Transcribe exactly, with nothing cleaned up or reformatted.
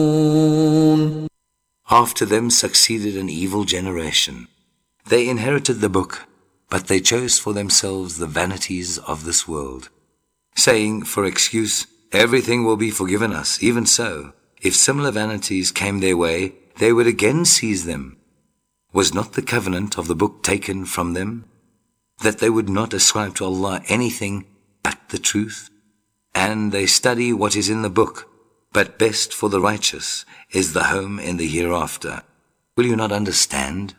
After them succeeded an evil generation. They inherited the book, but they chose for themselves the vanities of this world, saying, for excuse, everything will be forgiven us. Even so, if similar vanities came their way, they would again seize them. Was not the covenant of the book taken from them, that they would not ascribe to Allah anything but the truth? And they study what is in the book, but best for the righteous is the home in the hereafter. Will you not understand?